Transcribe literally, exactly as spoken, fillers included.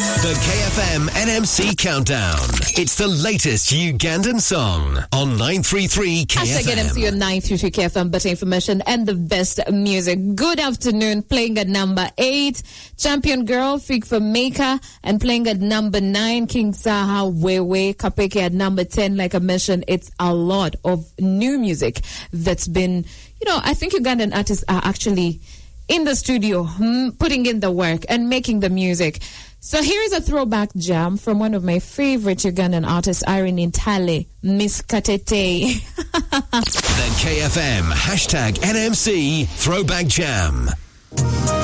The K F M N M C Countdown. It's the latest Ugandan song on nine three three K F M. Hashtag N M C on nine three three K F M, better information and the best music. Good afternoon. Playing at number eight, Champion Girl, Fig for Maker. And playing at number nine, King Saha, Wewe, Kapeke at number ten. Like I mentioned, it's a lot of new music that's been, you know, I think Ugandan artists are actually in the studio, putting in the work and making the music. So here is a throwback jam from one of my favorite Ugandan artists, Irene Ntale, Miss Katete. The K F M hashtag N M C Throwback Jam.